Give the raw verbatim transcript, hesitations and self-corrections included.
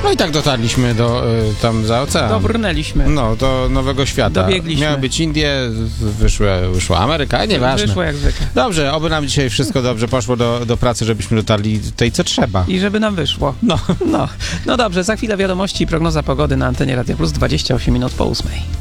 No i tak dotarliśmy do y, tam za ocean. Dobrnęliśmy. No, do nowego świata. Dobiegliśmy. Miały być Indie, wyszły, wyszła Ameryka, nieważne. Wyszło jak zwykle. Dobrze, oby nam dzisiaj wszystko dobrze poszło do, do pracy, żebyśmy dotarli tej, co trzeba. I żeby nam wyszło. No. No, no dobrze, za chwilę wiadomości i prognoza pogody na antenie Radia Plus, dwadzieścia osiem minut po ósmej.